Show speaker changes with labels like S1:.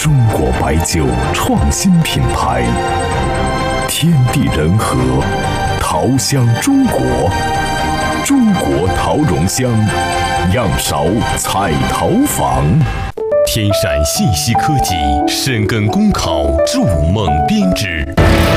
S1: 中国白酒创新品牌，天地人和，桃香中国，中国桃蓉香，样勺彩陶坊。天闪信息科技深耕公考筑梦编织。